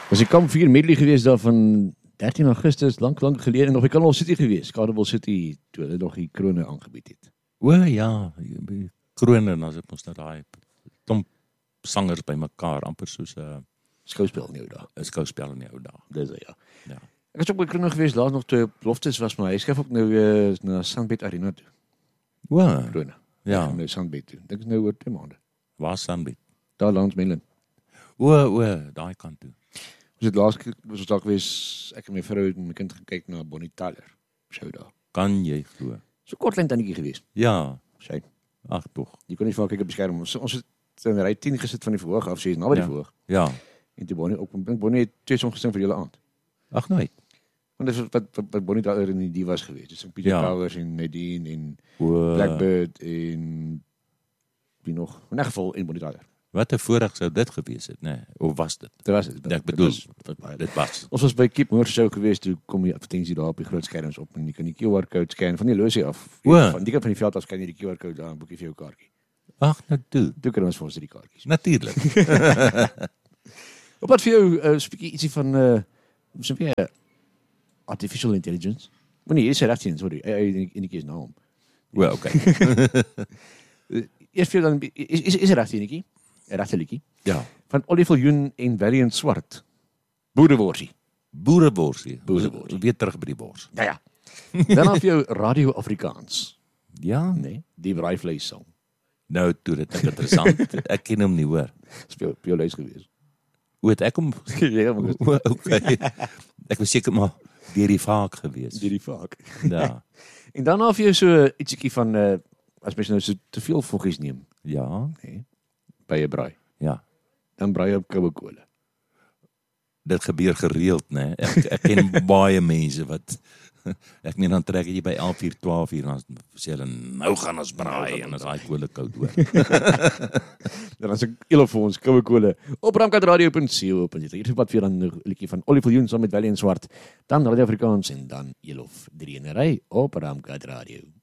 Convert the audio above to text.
Was die Kamp 4 medley geweest daar van 13 Augustus, lang gelede, en nog by Carnival City geweest. Carnival City, toe hulle nog die krone aangebied het. O ja, by krone, dan is dit mos nou daai klomp sangers by mekaar, amper soos 'n Skouspel in die ou dae. skouspel in die ou dae. Dis ja. Ja. Ek was ook by krone geweest, laat nog toe beloftes was, maar hy skuif ook nou na Sandbed Arena toe. O, Krone. ja, Nou Sandbed toe. Dink is nou oor 2 maande. waar Sandbed? Daar langs Mainland. O, daai kant toe. Ons het laas was ons daar geweest, ek en my vrou en my kind gekyk na Bonnie Tyler. Show daar. Kan jy glo? So kort klein tannetjie geweest. Ja, Sy. ag tog. Jy kon nie vaak kyk op die skerm. Ons het in ry 10 gesit van die verhoog af, sy is naby die verhoog. Ja, En toe Bonnie ook, Bonnie het 2 songs gesing vir julle aand. ag nooit. Want dis wat Bonnie daar in die divas geweest. Dis Pieter Ja. Powers en Nadine en O, Blackbird en wie nog? In 'n geval en Bonnie Tyler. wat 'n voorreg sou dit gewees het, nê? Of was dit? Dit was dit. Ek bedoel, baie. dit was. Ons was by Keep Moore Show geweest, toe kom die advertensie daar op die groot skerms op en jy kan die QR-code scan van die losie af. O. Van die kant van die veld af scan jy die QR-code daar en boek jy vir jou kaartjie. Ag, nou toe. Toe kan ons vir ons die kaartjies. Natuurlik. Op wat vir jou spiekie ietsie van so weer artificial intelligence. Wanneer jy sê regtig, sorry, in die naam. O, okay. Eers vir jou dan is regtig enetjie? 'n Regte liedjie Ja. van Ollie Viljoen en Valiant Swart. Boereworsie. Boereborsie. Boereborsie. Weer terug by die bors. Ja. Dan af jou Radio Afrikaans, Ja. nee, die braaivleis song. Nou toe, dit is interessant. Ek ken hom nie, hoor. Speel op jou lys gewees. O, het ek hom Ja, maar O, okay. Ek was seker maar deur die vaak gewees. die vaak. Ja. En dan af jou so ietsiekie van as mens nou so te veel voggies neem, Ja. nê, by 'n braai, Ja. dan braai jy op koue kole. Dit gebeur gereeld, né? Ek ken baie mense wat ek meen dan trek jy by 11:00, 12:00 dan sê hulle nou gaan ons braai en as daai kole koud hoor. Dan as ek eel vir ons koue kole op ramkatradio.co.za. Hier is wat vir dan 'n liedjie van Ollie Viljoen saam met Valiant Swart, dan Radio Afrikaans en dan Elof 3 in 'n ry op Ramkat Radio.